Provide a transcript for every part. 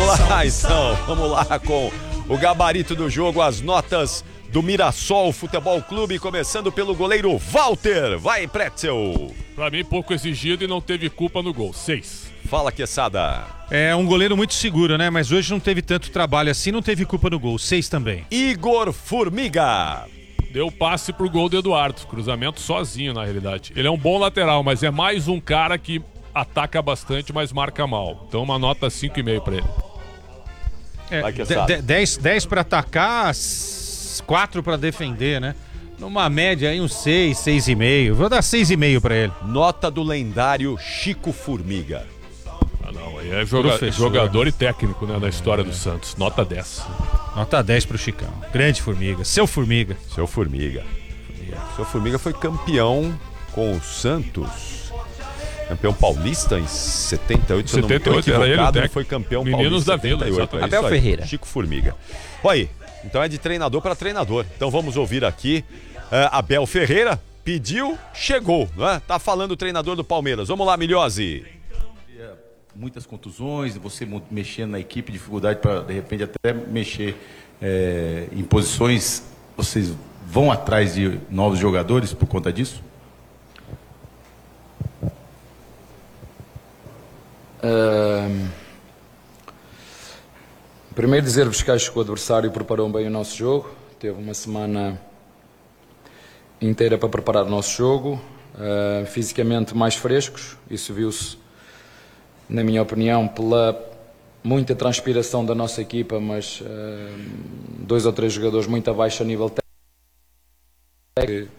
lá então, vamos lá com o gabarito do jogo, as notas do Mirassol Futebol Clube, começando pelo goleiro Walter. Vai, Pretzel. Pra mim, pouco exigido e não teve culpa no gol. 6. Fala, Quesada. É um goleiro muito seguro, né? Mas hoje não teve tanto trabalho assim, não teve culpa no gol. 6 também. Igor Formiga. Deu passe pro gol do Eduardo. Cruzamento sozinho, na realidade. Ele é um bom lateral, mas é mais um cara que ataca bastante, mas marca mal. Então uma nota 5,5 pra ele. É, 10 para atacar, 4 para defender, né? Numa média aí, uns 6, 6,5. Vou dar 6,5 para ele. Nota do lendário Chico Formiga. Ah, não, aí é jogador e técnico, né, na história do Santos. Nota 10. Nota 10 pro Chicão. Grande Formiga. Seu Formiga. Seu Formiga. Seu Formiga foi campeão com o Santos. Campeão paulista em 78. 78, era ele o técnico. Foi campeão Meninos paulista da Vila, 78. É Abel Ferreira. Chico Formiga. Olha aí, então é de treinador para treinador. Então vamos ouvir aqui Abel Ferreira. Pediu, chegou, né? Tá falando o treinador do Palmeiras. Vamos lá, Milhose. Muitas contusões, você mexendo na equipe, dificuldade para, de repente, até mexer em posições. Vocês vão atrás de novos jogadores por conta disso? Primeiro dizer-vos que acho que o adversário preparou bem o nosso jogo. Teve uma semana inteira para preparar o nosso jogo. Fisicamente mais frescos. Isso viu-se, na minha opinião, pela muita transpiração da nossa equipa, mas 2 ou 3 jogadores muito abaixo a nível técnico.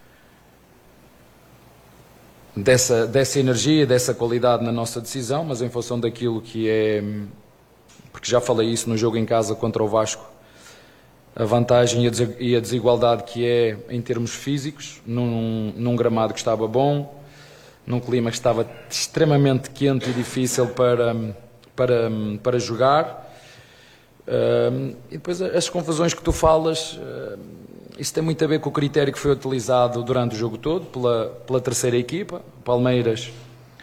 Dessa energia, dessa qualidade na nossa decisão, mas em função daquilo que é, porque já falei isso no jogo em casa contra o Vasco, a vantagem e a desigualdade que é em termos físicos, num gramado que estava bom, num clima que estava extremamente quente e difícil para jogar. E depois as confusões que tu falas, isso tem muito a ver com o critério que foi utilizado durante o jogo todo pela terceira equipa, Palmeiras,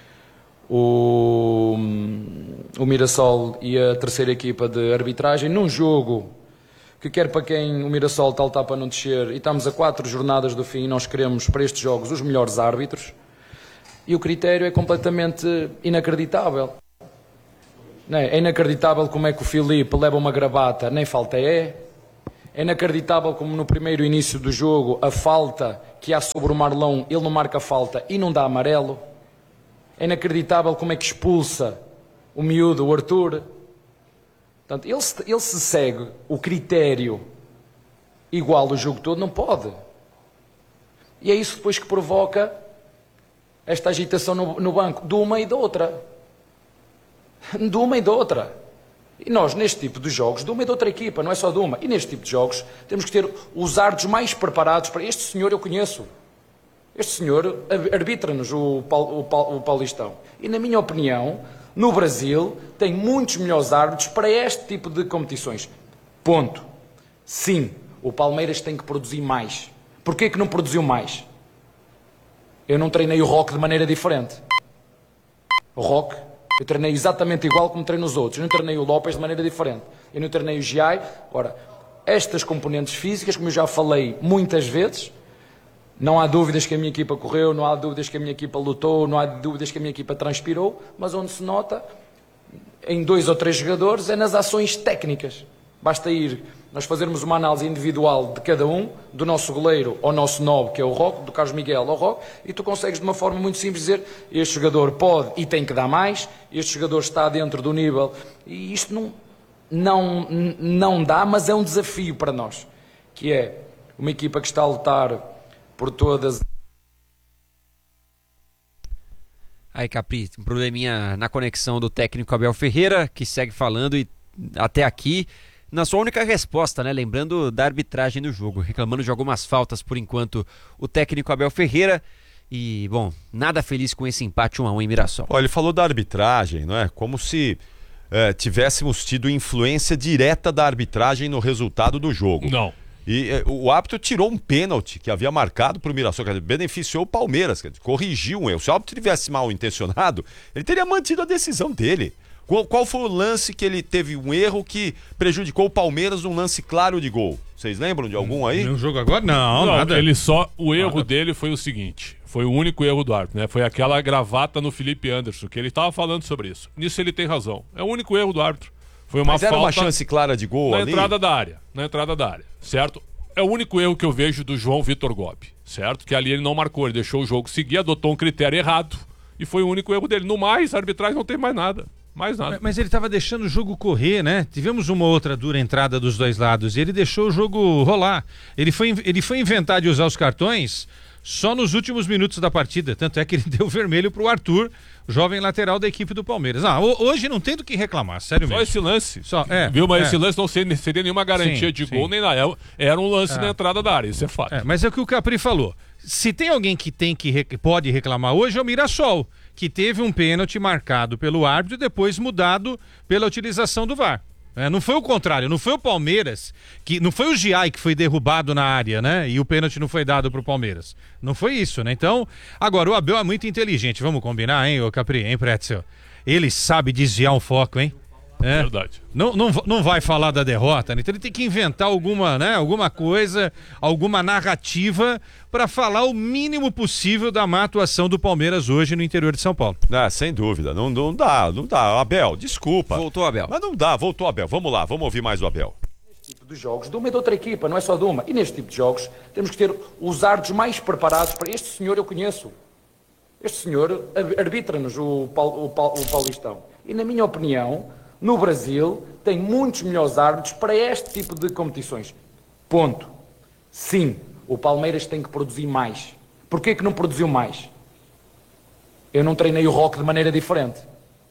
o Mirassol e a terceira equipa de arbitragem, num jogo que quer para quem o Mirassol está para não descer, e estamos a 4 jornadas do fim e nós queremos para estes jogos os melhores árbitros, e o critério é completamente inacreditável. É inacreditável como é que o Filipe leva uma gravata, nem falta é. É inacreditável como no primeiro início do jogo a falta que há sobre o Marlão, ele não marca falta e não dá amarelo. É inacreditável como é que expulsa o miúdo, o Arthur. Portanto, ele se segue o critério igual o jogo todo, não pode. E é isso depois que provoca esta agitação no banco, de uma e da outra. De uma e da outra. E nós, neste tipo de jogos, de uma e de outra equipa, não é só de uma, e neste tipo de jogos, temos que ter os árbitros mais preparados para... Este senhor eu conheço. Este senhor arbitra-nos o Paulistão. E, na minha opinião, no Brasil, tem muitos melhores árbitros para este tipo de competições. Ponto. Sim, o Palmeiras tem que produzir mais. Porquê que não produziu mais? Eu não treinei o Roque de maneira diferente. O Roque, eu treinei exatamente igual como treino os outros. Eu não treinei o Lopes de maneira diferente. Eu não treinei o Giai. Ora, estas componentes físicas, como eu já falei muitas vezes, não há dúvidas que a minha equipa correu, não há dúvidas que a minha equipa lutou, não há dúvidas que a minha equipa transpirou, mas onde se nota, em 2 ou 3 jogadores, é nas ações técnicas. Basta ir, nós fazermos uma análise individual de cada um, do nosso goleiro ao nosso 9, que é o Roque, do Carlos Miguel ao Roque, e tu consegues de uma forma muito simples dizer, este jogador pode e tem que dar mais, este jogador está dentro do nível, e isto não dá, mas é um desafio para nós, que é uma equipa que está a lutar por todas... Aí, Capri, um probleminha na conexão do técnico Abel Ferreira, que segue falando e até aqui... Na sua única resposta, né? Lembrando da arbitragem do jogo, reclamando de algumas faltas por enquanto o técnico Abel Ferreira e, bom, nada feliz com esse empate 1-1 em Mirassol. Olha, ele falou da arbitragem, não é? Como se tivéssemos tido influência direta da arbitragem no resultado do jogo. Não. E o árbitro tirou um pênalti que havia marcado para o Mirassol, quer dizer, beneficiou o Palmeiras, quer dizer, corrigiu um erro. Se o árbitro tivesse mal intencionado, ele teria mantido a decisão dele. Qual foi o lance que ele teve um erro que prejudicou o Palmeiras num lance claro de gol? Vocês lembram de algum aí? No jogo agora? Não, nada. O erro dele foi o seguinte, foi o único erro do árbitro, né? Foi aquela gravata no Felipe Anderson, que ele estava falando sobre isso. Nisso ele tem razão. É o único erro do árbitro. Foi uma Mas era falta uma chance clara de gol na ali? entrada da área, certo? É o único erro que eu vejo do João Vitor Gobi, certo? Que ali ele não marcou, ele deixou o jogo seguir, adotou um critério errado e foi o único erro dele. No mais, a arbitragem não tem mais nada. Mais nada. Mas ele estava deixando o jogo correr, né? Tivemos uma outra dura entrada dos dois lados e ele deixou o jogo rolar. Ele foi inventar de usar os cartões só nos últimos minutos da partida. Tanto é que ele deu vermelho pro Arthur, jovem lateral da equipe do Palmeiras. Hoje não tem do que reclamar, sério mesmo. Só esse lance. É, viu? Mas esse lance não seria nenhuma garantia de gol, nem nada. Era um lance na entrada da área, isso é fato. Mas é o que o Capri falou. Se tem alguém que pode reclamar hoje é o Mirassol, que teve um pênalti marcado pelo árbitro e depois mudado pela utilização do VAR. Não foi o contrário, não foi o Palmeiras, não foi o Giai que foi derrubado na área, né? E o pênalti não foi dado pro Palmeiras. Não foi isso, né? Então, agora o Abel é muito inteligente, vamos combinar, hein, ô Capri, hein, Pretzel? Ele sabe desviar um foco, hein? Verdade. Não vai falar da derrota, né? Então ele tem que inventar alguma coisa, alguma narrativa para falar o mínimo possível da má atuação do Palmeiras hoje no interior de São Paulo. Sem dúvida, não dá. Abel, desculpa. Voltou, Abel. Mas não dá, voltou, Abel. Vamos lá, vamos ouvir mais o Abel. Neste tipo de jogos, de uma e de outra equipa, não é só de uma. E neste tipo de jogos, temos que ter os árbitros mais preparados para este senhor eu conheço. Este senhor arbitra-nos o Paulistão. E na minha opinião, no Brasil, tem muitos melhores árbitros para este tipo de competições. Ponto. Sim, o Palmeiras tem que produzir mais. Porquê que não produziu mais? Eu não treinei o Roque de maneira diferente.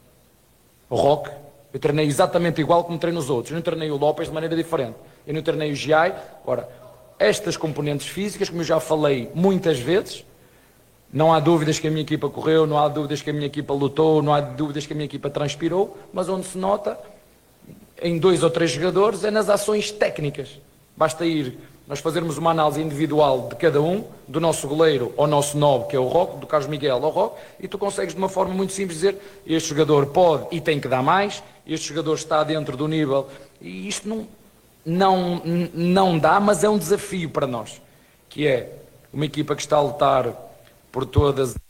O Roque, eu treinei exatamente igual como treino os outros. Eu não treinei o Lopes de maneira diferente. Eu não treinei o Giai. Ora, estas componentes físicas, como eu já falei muitas vezes, não há dúvidas que a minha equipa correu, não há dúvidas que a minha equipa lutou, não há dúvidas que a minha equipa transpirou, mas onde se nota, em 2 ou 3 jogadores, é nas ações técnicas. Basta nós fazermos uma análise individual de cada um, do nosso goleiro ao nosso 9, que é o Roque, do Carlos Miguel ao Roque, e tu consegues de uma forma muito simples dizer, este jogador pode e tem que dar mais, este jogador está dentro do nível, e isto não dá, mas é um desafio para nós, que é uma equipa que está a lutar por todas